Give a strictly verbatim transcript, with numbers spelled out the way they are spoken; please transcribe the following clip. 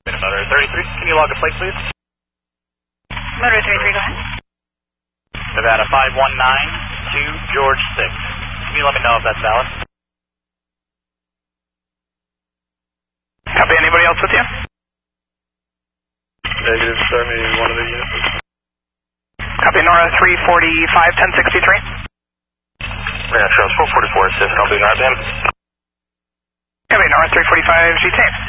Motor thirty-three, can you log a plate, please? Motor thirty-three, go ahead. Nevada five one nine two George six. Can you let me know if that's valid? Copy, anybody else with you? Negative, start me one of the units. Copy, Nora three forty-five, ten sixty-three. Yeah, Charles four forty-four, assist, I'll be not in. Copy, Nora three forty-five, G T.